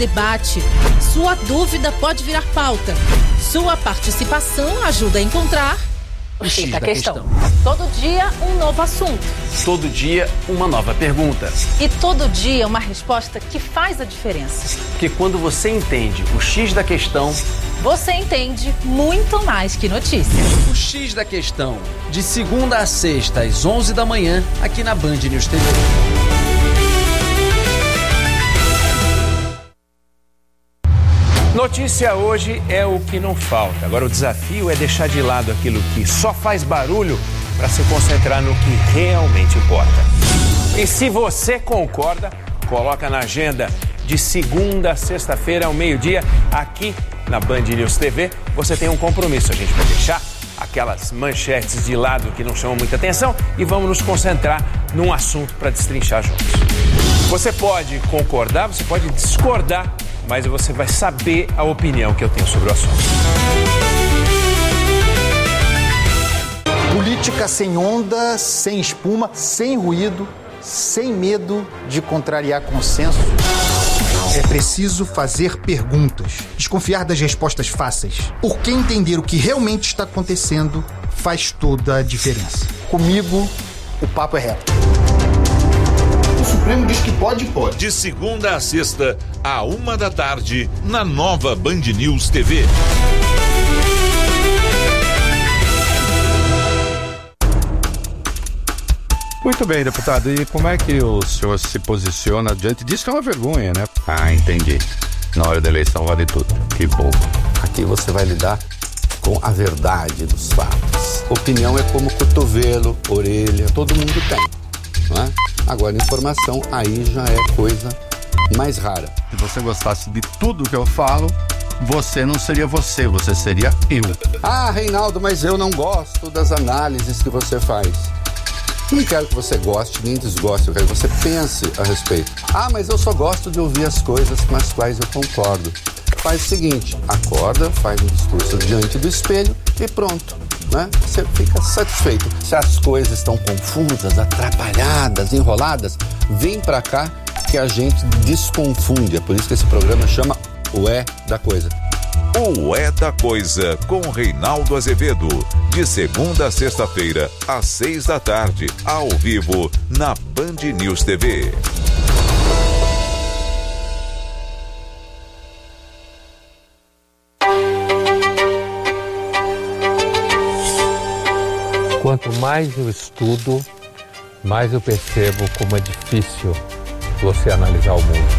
debate. Sua dúvida pode virar pauta. Sua participação ajuda a encontrar o X da questão. Todo dia, um novo assunto. Todo dia, uma nova pergunta. E todo dia, uma resposta que faz a diferença. Porque quando você entende o X da questão, você entende muito mais que notícias. O X da questão, de segunda a sexta, às 11 da manhã, aqui na Band News TV. Notícia hoje é o que não falta. Agora o desafio é deixar de lado aquilo que só faz barulho para se concentrar no que realmente importa. E se você concorda, coloca na agenda de segunda a sexta-feira ao meio-dia, aqui na Band News TV. Você tem um compromisso, a gente vai deixar aquelas manchetes de lado que não chamam muita atenção e vamos nos concentrar num assunto para destrinchar juntos. Você pode concordar, você pode discordar, mas você vai saber a opinião que eu tenho sobre o assunto. Política sem onda, sem espuma, sem ruído, sem medo de contrariar consenso. É preciso fazer perguntas, desconfiar das respostas fáceis, porque entender o que realmente está acontecendo faz toda a diferença. Comigo, o papo é reto. O Supremo diz que pode. De segunda a sexta, à 13h, na nova Band News TV. Muito bem, deputado. E como é que o senhor se posiciona diante disso, que é uma vergonha, né? Ah, entendi. Na hora da eleição vale tudo. Que bom. Aqui você vai lidar com a verdade dos fatos. Opinião é como cotovelo, orelha, todo mundo tem, não é? Agora, informação aí já é coisa mais rara. Se você gostasse de tudo que eu falo, você não seria você, você seria eu. Ah, Reinaldo, mas eu não gosto das análises que você faz. Não quero que você goste nem desgoste, eu quero que você pense a respeito. Ah, mas eu só gosto de ouvir as coisas com as quais eu concordo. Faz o seguinte, acorda, faz um discurso diante do espelho e pronto, né? Você fica satisfeito. Se as coisas estão confusas, atrapalhadas, enroladas, vem pra cá que a gente desconfunde. É por isso que esse programa chama O É da Coisa. O É da Coisa, com Reinaldo Azevedo. De segunda a sexta-feira, às 18h, ao vivo, na Band News TV. Quanto mais eu estudo, mais eu percebo como é difícil você analisar o mundo.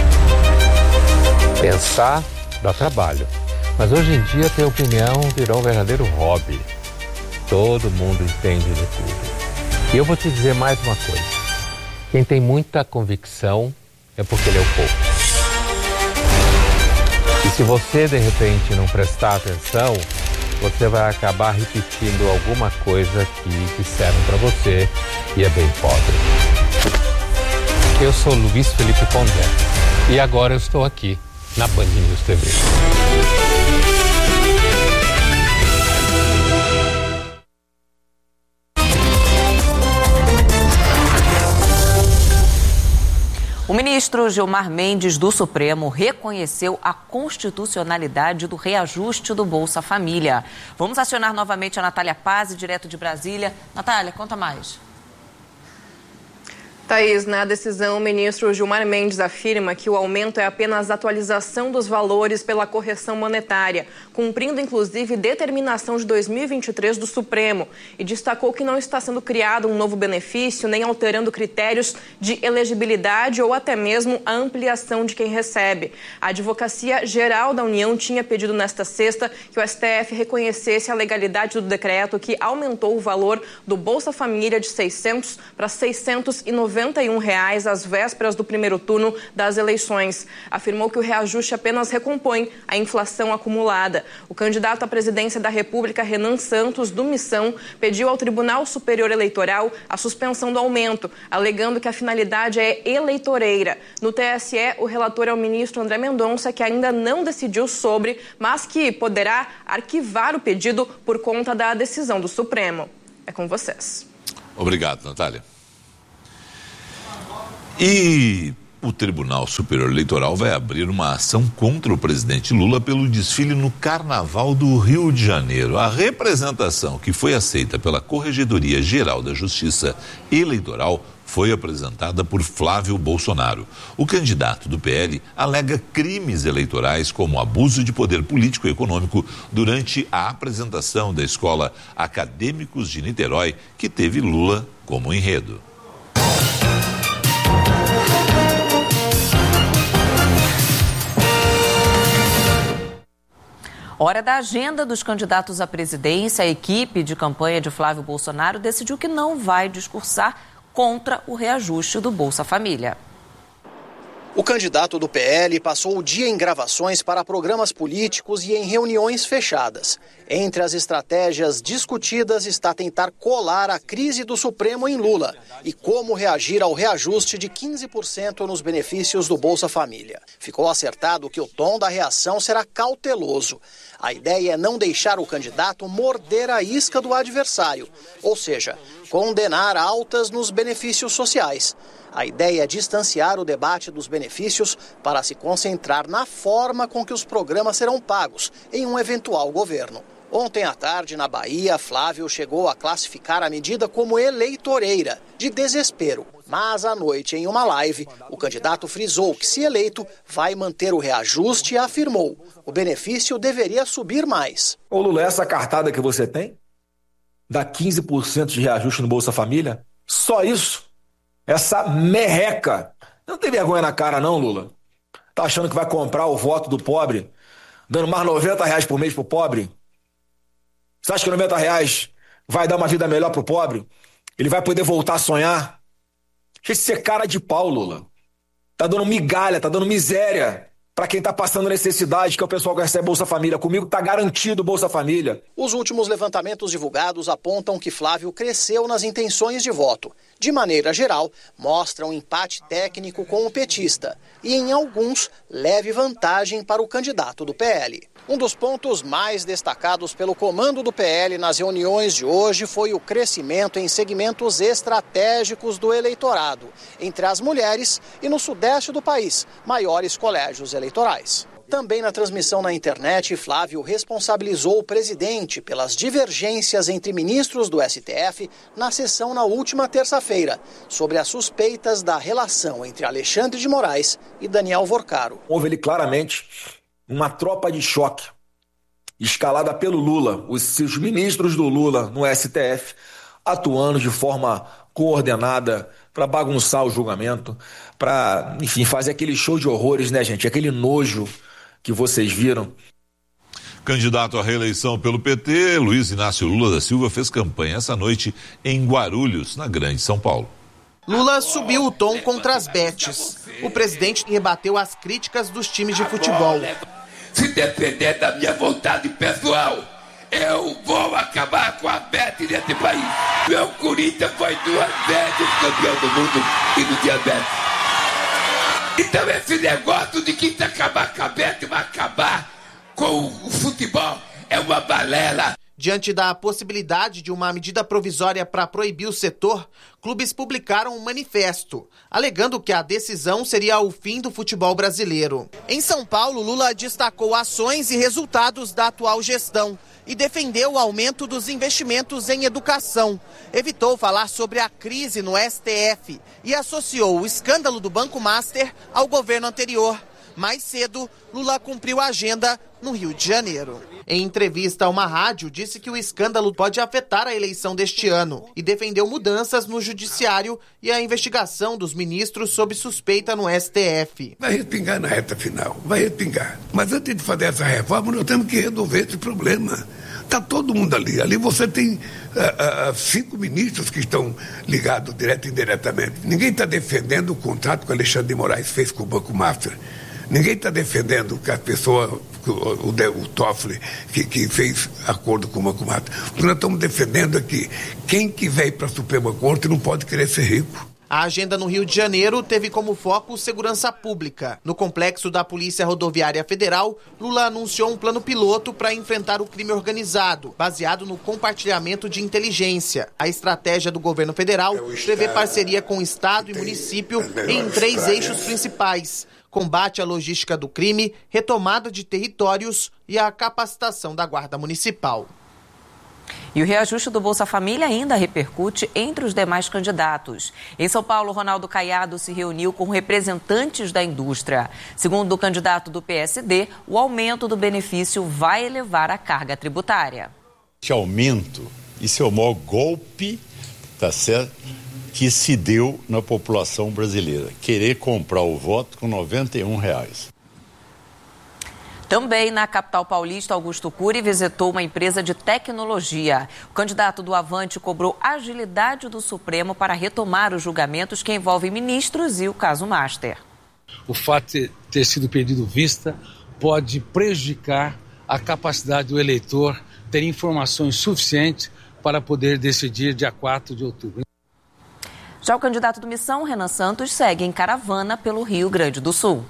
Pensar dá trabalho, mas hoje em dia ter opinião virou um verdadeiro hobby. Todo mundo entende de tudo. E eu vou te dizer mais uma coisa. Quem tem muita convicção é porque leu pouco. E se você de repente não prestar atenção, você vai acabar repetindo alguma coisa que disseram para você e é bem pobre. Eu sou Luiz Felipe Pondé e agora eu estou aqui na Band News TV. O ministro Gilmar Mendes, do Supremo, reconheceu a constitucionalidade do reajuste do Bolsa Família. Vamos acionar novamente a Natália Pazzi, direto de Brasília. Natália, conta mais. Thaís, na decisão, o ministro Gilmar Mendes afirma que o aumento é apenas atualização dos valores pela correção monetária, cumprindo inclusive determinação de 2023 do Supremo, e destacou que não está sendo criado um novo benefício, nem alterando critérios de elegibilidade ou até mesmo a ampliação de quem recebe. A Advocacia Geral da União tinha pedido nesta sexta que o STF reconhecesse a legalidade do decreto que aumentou o valor do Bolsa Família de R$ 600 para R$ 691 às vésperas do primeiro turno das eleições. Afirmou que o reajuste apenas recompõe a inflação acumulada. O candidato à presidência da República, Renan Santos, do Missão, pediu ao Tribunal Superior Eleitoral a suspensão do aumento, alegando que a finalidade é eleitoreira. No TSE, o relator é o ministro André Mendonça, que ainda não decidiu sobre, mas que poderá arquivar o pedido por conta da decisão do Supremo. É com vocês. Obrigado, Natália. E O Tribunal Superior Eleitoral vai abrir uma ação contra o presidente Lula pelo desfile no Carnaval do Rio de Janeiro. A representação que foi aceita pela Corregedoria Geral da Justiça Eleitoral foi apresentada por Flávio Bolsonaro. O candidato do PL alega crimes eleitorais como abuso de poder político e econômico durante a apresentação da Escola Acadêmicos de Niterói, que teve Lula como enredo. Hora da agenda dos candidatos à presidência, a equipe de campanha de Flávio Bolsonaro decidiu que não vai discursar contra o reajuste do Bolsa Família. O candidato do PL passou o dia em gravações para programas políticos e em reuniões fechadas. Entre as estratégias discutidas está tentar colar a crise do Supremo em Lula e como reagir ao reajuste de 15% nos benefícios do Bolsa Família. Ficou acertado que o tom da reação será cauteloso. A ideia é não deixar o candidato morder a isca do adversário, ou seja, condenar altas nos benefícios sociais. A ideia é distanciar o debate dos benefícios para se concentrar na forma com que os programas serão pagos em um eventual governo. Ontem à tarde, na Bahia, Flávio chegou a classificar a medida como eleitoreira, de desespero. Mas à noite, em uma live, o candidato frisou que, se eleito, vai manter o reajuste e afirmou: o benefício deveria subir mais. Ô Lula, essa cartada que você tem, dá 15% de reajuste no Bolsa Família, só isso? Essa merreca. Não tem vergonha na cara não, Lula? Tá achando que vai comprar o voto do pobre, dando mais R$90 por mês pro pobre? Você acha que R$90 vai dar uma vida melhor pro pobre? Ele vai poder voltar a sonhar? Deixa de ser cara de pau, Lula. Tá dando migalha, tá dando miséria para quem tá passando necessidade, que é o pessoal que recebe Bolsa Família. Comigo tá garantido Bolsa Família. Os últimos levantamentos divulgados apontam que Flávio cresceu nas intenções de voto. De maneira geral, mostra um empate técnico com o petista e, em alguns, leve vantagem para o candidato do PL. Um dos pontos mais destacados pelo comando do PL nas reuniões de hoje foi o crescimento em segmentos estratégicos do eleitorado, entre as mulheres e, no sudeste do país, maiores colégios eleitorais. Também na transmissão na internet, Flávio responsabilizou o presidente pelas divergências entre ministros do STF na sessão na última terça-feira, sobre as suspeitas da relação entre Alexandre de Moraes e Daniel Vorcaro. Houve ali claramente uma tropa de choque escalada pelo Lula, os ministros do Lula no STF, atuando de forma coordenada para bagunçar o julgamento, para, enfim, fazer aquele show de horrores, né, gente? Aquele nojo que vocês viram. Candidato à reeleição pelo PT, Luiz Inácio Lula da Silva fez campanha essa noite em Guarulhos, na Grande São Paulo. Lula subiu o tom contra as betes. O presidente rebateu as críticas dos times de futebol. Se depender da minha vontade pessoal, eu vou acabar com a bet nesse país. Meu Corinthians foi 2 vezes campeão do mundo e no diabetes. Então esse negócio de que se acabar com a bet vai acabar com o futebol é uma balela. Diante da possibilidade de uma medida provisória para proibir o setor, clubes publicaram um manifesto, alegando que a decisão seria o fim do futebol brasileiro. Em São Paulo, Lula destacou ações e resultados da atual gestão e defendeu o aumento dos investimentos em educação. Evitou falar sobre a crise no STF e associou o escândalo do Banco Master ao governo anterior. Mais cedo, Lula cumpriu a agenda no Rio de Janeiro. Em entrevista a uma rádio, disse que o escândalo pode afetar a eleição deste ano e defendeu mudanças no judiciário e a investigação dos ministros sob suspeita no STF. Vai respingar na reta final, vai respingar. Mas antes de fazer essa reforma, nós temos que resolver esse problema. Está todo mundo ali. Ali você tem 5 ministros que estão ligados direto e indiretamente. Ninguém está defendendo o contrato que o Alexandre de Moraes fez com o Banco Master. Ninguém está defendendo que a pessoa, o Toffoli, que fez acordo com o Banco Master. O que nós estamos defendendo é que quem quiser ir para a Suprema Corte não pode querer ser rico. A agenda no Rio de Janeiro teve como foco segurança pública. No complexo da Polícia Rodoviária Federal, Lula anunciou um plano piloto para enfrentar o crime organizado, baseado no compartilhamento de inteligência. A estratégia do governo federal prevê parceria com Estado e município em 3 eixos principais: combate à logística do crime, retomada de territórios e a capacitação da Guarda Municipal. E o reajuste do Bolsa Família ainda repercute entre os demais candidatos. Em São Paulo, Ronaldo Caiado se reuniu com representantes da indústria. Segundo o candidato do PSD, o aumento do benefício vai elevar a carga tributária. Esse aumento, isso é o maior golpe, tá certo, que se deu na população brasileira. Querer comprar o voto com R$91. Também na capital paulista, Augusto Cury visitou uma empresa de tecnologia. O candidato do Avante cobrou agilidade do Supremo para retomar os julgamentos que envolvem ministros e o caso Master. O fato de ter sido pedido vista pode prejudicar a capacidade do eleitor ter informações suficientes para poder decidir dia 4 de outubro. Já o candidato do Missão, Renan Santos, segue em caravana pelo Rio Grande do Sul.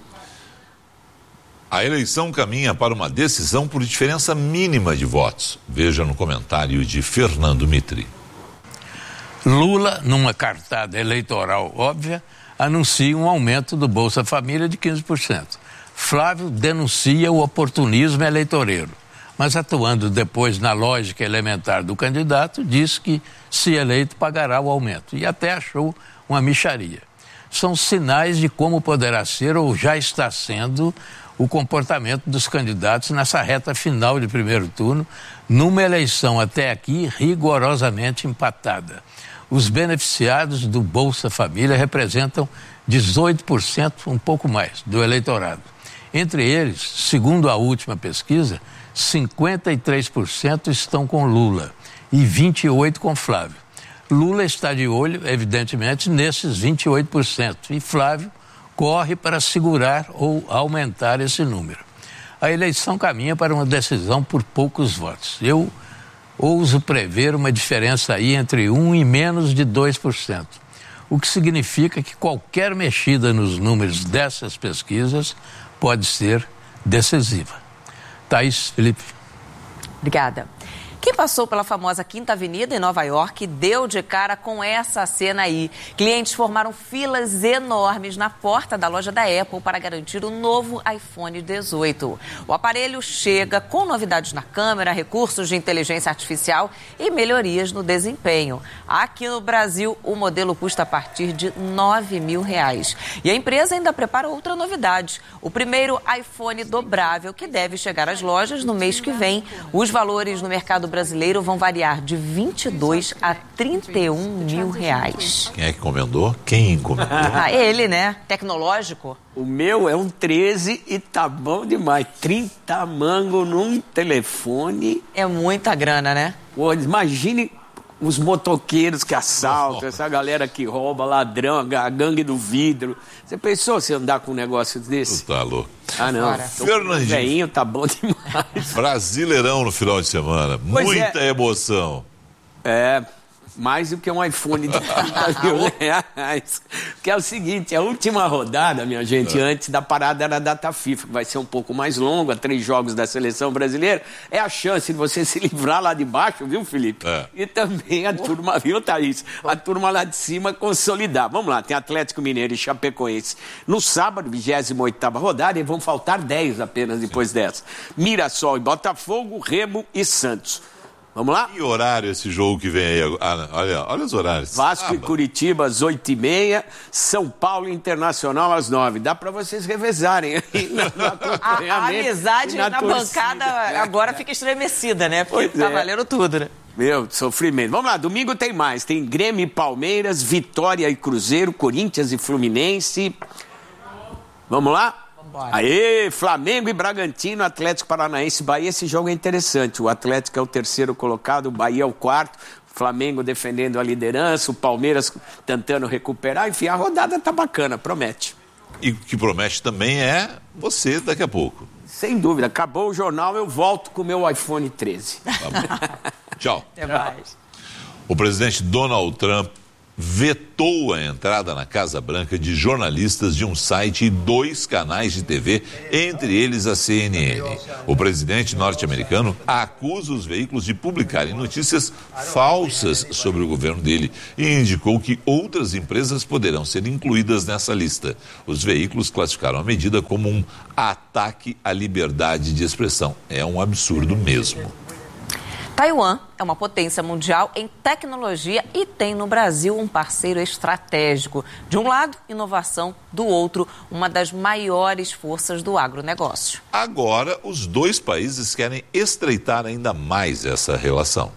A eleição caminha para uma decisão por diferença mínima de votos. Veja no comentário de Fernando Mitri. Lula, numa cartada eleitoral óbvia, anuncia um aumento do Bolsa Família de 15%. Flávio denuncia o oportunismo eleitoreiro, mas atuando depois na lógica elementar do candidato, diz que, se eleito, pagará o aumento. E até achou uma mixaria. São sinais de como poderá ser ou já está sendo o comportamento dos candidatos nessa reta final de primeiro turno, numa eleição até aqui rigorosamente empatada. Os beneficiados do Bolsa Família representam 18%, um pouco mais, do eleitorado. Entre eles, segundo a última pesquisa, 53% estão com Lula e 28% com Flávio. Lula está de olho, evidentemente, nesses 28% e Flávio corre para segurar ou aumentar esse número. A eleição caminha para uma decisão por poucos votos. Eu ouso prever uma diferença aí entre 1% e menos de 2%, o que significa que qualquer mexida nos números dessas pesquisas pode ser decisiva. Thaís, Felipe. Obrigada. Quem passou pela famosa Quinta Avenida em Nova York deu de cara com essa cena aí. Clientes formaram filas enormes na porta da loja da Apple para garantir o novo iPhone 18. O aparelho chega com novidades na câmera, recursos de inteligência artificial e melhorias no desempenho. Aqui no Brasil, o modelo custa a partir de R$9.000. E a empresa ainda prepara outra novidade: o primeiro iPhone dobrável, que deve chegar às lojas no mês que vem. Os valores no mercado brasileiro vão variar de R$22 a R$31.000. Quem é que encomendou? Quem encomendou? Ele, né? Tecnológico. O meu é um 13 e tá bom demais. 30 mangos num telefone. É muita grana, né? Pô, imagine os motoqueiros que assaltam, essa galera que rouba, ladrão, a gangue do vidro. Você pensou se andar com um negócio desse? Tá louco. Ah, não. Fernandinho. Veinho, tá bom demais. Brasileirão no final de semana. Pois muita emoção. É, mais do que um iPhone de R$30.000. Que é o seguinte, a última rodada, minha gente, antes da parada era a data FIFA, que vai ser um pouco mais longa, 3 jogos da seleção brasileira. É a chance de você se livrar lá de baixo, viu, Felipe? E também a turma, viu, Thaís? A turma lá de cima consolidar. Vamos lá, tem Atlético Mineiro e Chapecoense no sábado, 28ª rodada, e vão faltar 10 apenas depois dessa. Mirassol e Botafogo, Remo e Santos. Vamos lá? Que horário esse jogo que vem aí? Olha os horários. Vasco e Curitiba às 8h30, São Paulo Internacional às 9h. Dá para vocês revezarem aí. A amizade na bancada agora fica estremecida, né? Porque tá valendo tudo, né? Meu, sofrimento. Vamos lá, domingo tem mais. Tem Grêmio e Palmeiras, Vitória e Cruzeiro, Corinthians e Fluminense. Vamos lá? Aê, Flamengo e Bragantino, Atlético Paranaense, Bahia. Esse jogo é interessante. O Atlético é o 3º colocado, o Bahia é o 4º. Flamengo defendendo a liderança, o Palmeiras tentando recuperar. Enfim, a rodada tá bacana, promete. E o que promete também é você daqui a pouco. Sem dúvida. Acabou o jornal, eu volto com o meu iPhone 13. Tá bom. Tchau. Até mais. O presidente Donald Trump vetou a entrada na Casa Branca de jornalistas de um site e 2 canais de TV, entre eles a CNN. O presidente norte-americano acusa os veículos de publicarem notícias falsas sobre o governo dele e indicou que outras empresas poderão ser incluídas nessa lista. Os veículos classificaram a medida como um ataque à liberdade de expressão. É um absurdo mesmo. Taiwan é uma potência mundial em tecnologia e tem no Brasil um parceiro estratégico. De um lado, inovação, do outro, uma das maiores forças do agronegócio. Agora, os 2 países querem estreitar ainda mais essa relação.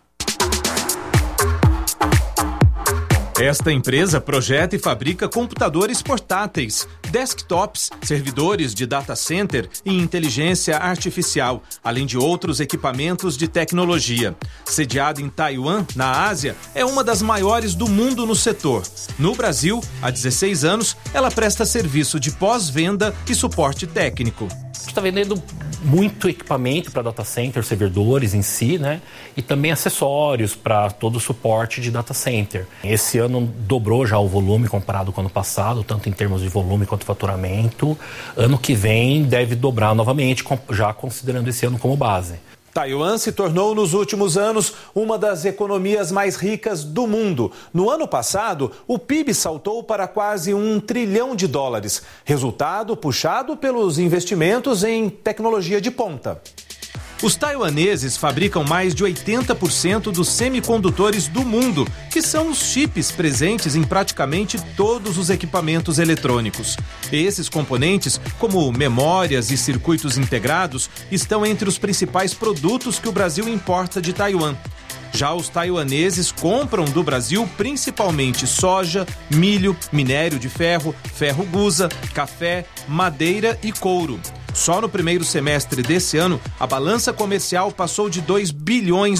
Esta empresa projeta e fabrica computadores portáteis, desktops, servidores de data center e inteligência artificial, além de outros equipamentos de tecnologia. Sediada em Taiwan, na Ásia, é uma das maiores do mundo no setor. No Brasil, há 16 anos, ela presta serviço de pós-venda e suporte técnico. A gente está vendendo muito equipamento para data center, servidores em si, né? E também acessórios para todo o suporte de data center. Esse ano dobrou já o volume comparado com o ano passado, tanto em termos de volume quanto faturamento. Ano que vem deve dobrar novamente, já considerando esse ano como base. Taiwan se tornou nos últimos anos uma das economias mais ricas do mundo. No ano passado, o PIB saltou para quase $1 trilhão, resultado puxado pelos investimentos em tecnologia de ponta. Os taiwaneses fabricam mais de 80% dos semicondutores do mundo, que são os chips presentes em praticamente todos os equipamentos eletrônicos. Esses componentes, como memórias e circuitos integrados, estão entre os principais produtos que o Brasil importa de Taiwan. Já os taiwaneses compram do Brasil principalmente soja, milho, minério de ferro, ferro-gusa, café, madeira e couro. Só no primeiro semestre desse ano, a balança comercial passou de $2 bilhões.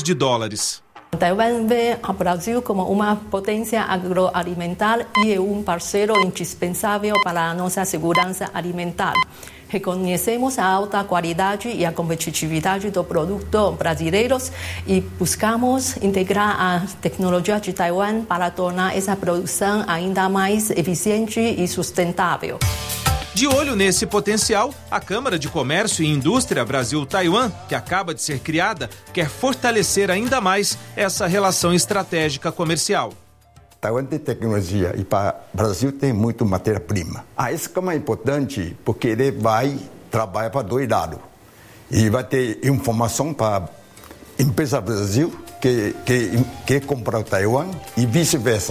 Taiwan vê o Brasil como uma potência agroalimentar e é um parceiro indispensável para a nossa segurança alimentar. Reconhecemos a alta qualidade e a competitividade do produto brasileiros e buscamos integrar a tecnologia de Taiwan para tornar essa produção ainda mais eficiente e sustentável. De olho nesse potencial, a Câmara de Comércio e Indústria Brasil-Taiwan, que acaba de ser criada, quer fortalecer ainda mais essa relação estratégica comercial. Taiwan tem tecnologia e para o Brasil tem muito matéria-prima. Isso que é mais importante porque ele vai trabalhar para 2 lados. E vai ter informação para a empresa Brasil que quer comprar o Taiwan e vice-versa.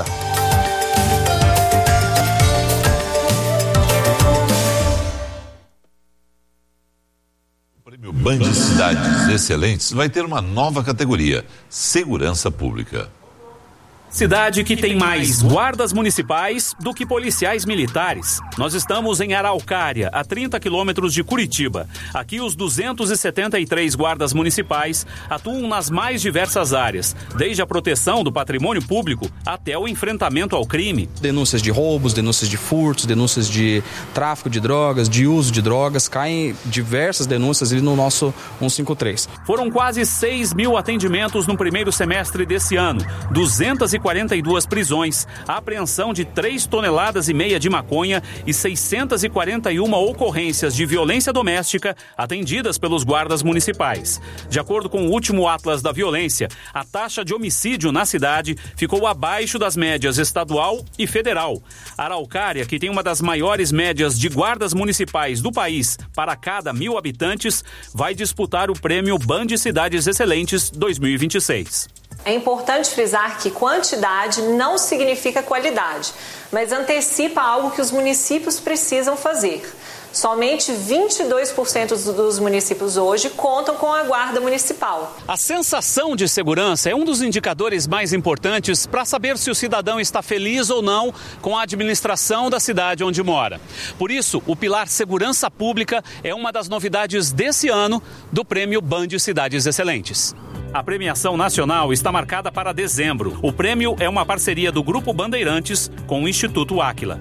O Prêmio Band Cidades Excelentes vai ter uma nova categoria: Segurança Pública. Cidade que tem mais guardas municipais do que policiais militares. Nós estamos em Araucária, a 30 quilômetros de Curitiba. Aqui os 273 guardas municipais atuam nas mais diversas áreas, desde a proteção do patrimônio público até o enfrentamento ao crime. Denúncias de roubos, denúncias de furtos, denúncias de tráfico de drogas, de uso de drogas, caem diversas denúncias ali no nosso 153. Foram quase 6 mil atendimentos no primeiro semestre desse ano, 242 prisões, a apreensão de 3,5 toneladas de maconha e 641 ocorrências de violência doméstica atendidas pelos guardas municipais. De acordo com o último Atlas da Violência, a taxa de homicídio na cidade ficou abaixo das médias estadual e federal. Araucária, que tem uma das maiores médias de guardas municipais do país para cada 1.000 habitantes, vai disputar o prêmio Band Cidades Excelentes 2026. É importante frisar que quantidade não significa qualidade, mas antecipa algo que os municípios precisam fazer. Somente 22% dos municípios hoje contam com a guarda municipal. A sensação de segurança é um dos indicadores mais importantes para saber se o cidadão está feliz ou não com a administração da cidade onde mora. Por isso, o pilar Segurança Pública é uma das novidades desse ano do Prêmio Band Cidades Excelentes. A premiação nacional está marcada para dezembro. O prêmio é uma parceria do Grupo Bandeirantes com o Instituto Áquila.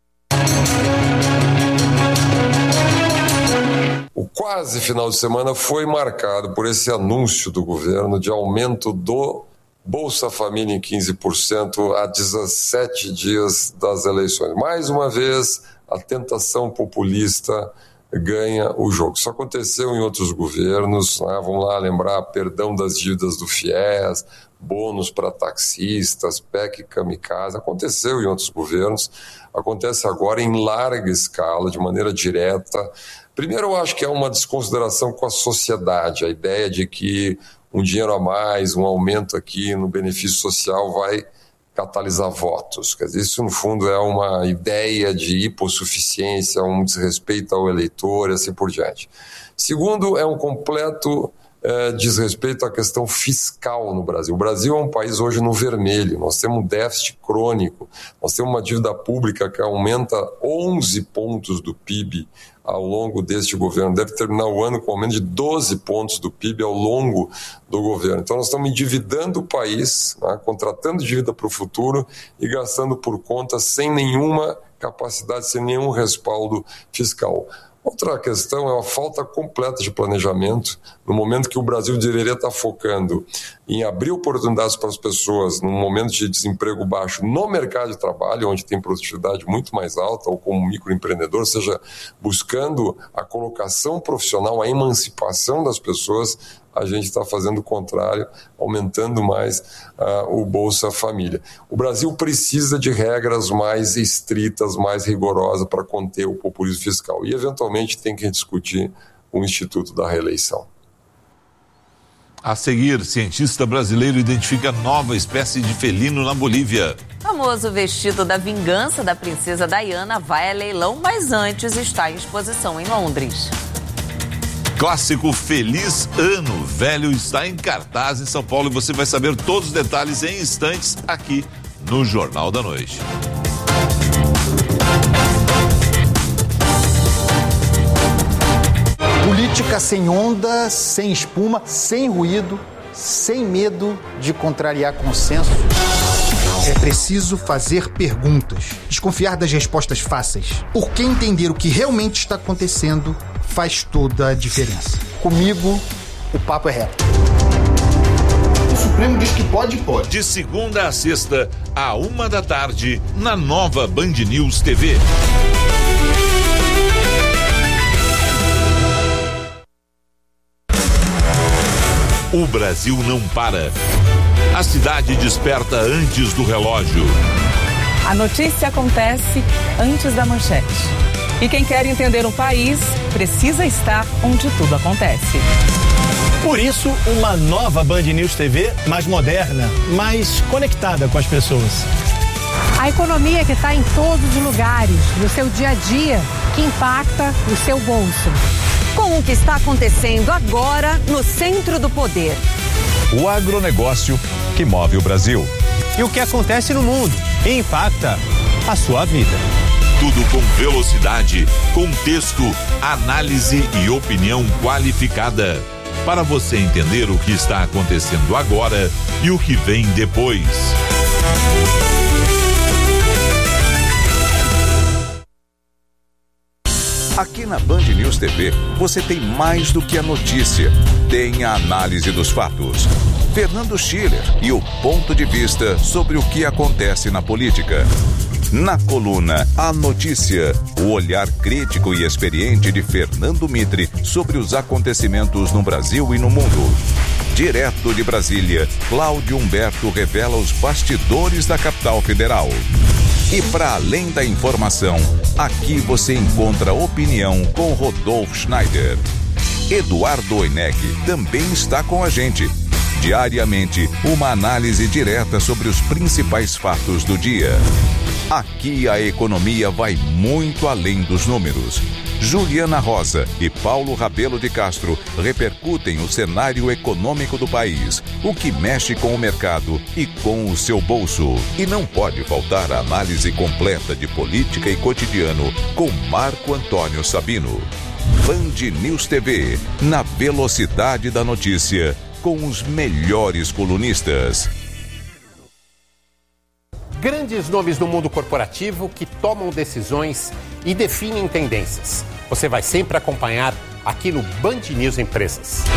O quase final de semana foi marcado por esse anúncio do governo de aumento do Bolsa Família em 15% há 17 dias das eleições. Mais uma vez, a tentação populista ganha o jogo. Isso aconteceu em outros governos, né? Vamos lá lembrar, perdão das dívidas do FIES, bônus para taxistas, PEC kamikaze, aconteceu em outros governos, acontece agora em larga escala, de maneira direta. Primeiro, eu acho que é uma desconsideração com a sociedade, a ideia de que um dinheiro a mais, um aumento aqui no benefício social vai catalisar votos. Quer dizer, isso, no fundo, é uma ideia de hipossuficiência, um desrespeito ao eleitor e assim por diante. Segundo, é um completo desrespeito à questão fiscal no Brasil. O Brasil é um país hoje no vermelho, nós temos um déficit crônico, nós temos uma dívida pública que aumenta 11 pontos do PIB ao longo deste governo, deve terminar o ano com aumento de 12 pontos do PIB ao longo do governo. Então nós estamos endividando o país, né, contratando dívida para o futuro e gastando por conta sem nenhuma capacidade, sem nenhum respaldo fiscal. Outra questão é a falta completa de planejamento, no momento que o Brasil deveria estar focando em abrir oportunidades para as pessoas num momento de desemprego baixo no mercado de trabalho, onde tem produtividade muito mais alta, ou como microempreendedor, ou seja, buscando a colocação profissional, a emancipação das pessoas. A gente está fazendo o contrário, aumentando mais o Bolsa Família. O Brasil precisa de regras mais estritas, mais rigorosas para conter o populismo fiscal. E, eventualmente, tem que discutir o Instituto da Reeleição. A seguir, cientista brasileiro identifica nova espécie de felino na Bolívia. O famoso vestido da vingança da princesa Diana vai a leilão, mas antes está em exposição em Londres. Clássico Feliz Ano Velho está em cartaz em São Paulo e você vai saber todos os detalhes em instantes aqui no Jornal da Noite. Política sem onda, sem espuma, sem ruído, sem medo de contrariar consenso. É preciso fazer perguntas, desconfiar das respostas fáceis, porque entender o que realmente está acontecendo faz toda a diferença. Comigo, o papo é reto. O Supremo diz que pode. De segunda a sexta, à 13h, na nova Band News TV. O Brasil não para. A cidade desperta antes do relógio. A notícia acontece antes da manchete. E quem quer entender o país precisa estar onde tudo acontece. Por isso, uma nova Band News TV mais moderna, mais conectada com as pessoas. A economia que está em todos os lugares, no seu dia a dia, que impacta o seu bolso. Com o que está acontecendo agora no centro do poder. O agronegócio que move o Brasil. E o que acontece no mundo e impacta a sua vida. Tudo com velocidade, contexto, análise e opinião qualificada. Para você entender o que está acontecendo agora e o que vem depois. Aqui na Band News TV, você tem mais do que a notícia. Tem a análise dos fatos. Fernando Schiller e o ponto de vista sobre o que acontece na política. Na coluna A Notícia, o olhar crítico e experiente de Fernando Mitre sobre os acontecimentos no Brasil e no mundo. Direto de Brasília, Cláudio Humberto revela os bastidores da capital federal. E para além da informação, aqui você encontra opinião com Rodolfo Schneider. Eduardo Oineg também está com a gente. Diariamente, uma análise direta sobre os principais fatos do dia. Aqui a economia vai muito além dos números. Juliana Rosa e Paulo Rabelo de Castro repercutem o cenário econômico do país, o que mexe com o mercado e com o seu bolso. E não pode faltar a análise completa de política e cotidiano com Marco Antônio Sabino. Band News TV, na velocidade da notícia, com os melhores colunistas. Grandes nomes do mundo corporativo que tomam decisões e definem tendências. Você vai sempre acompanhar aqui no Band News Empresas.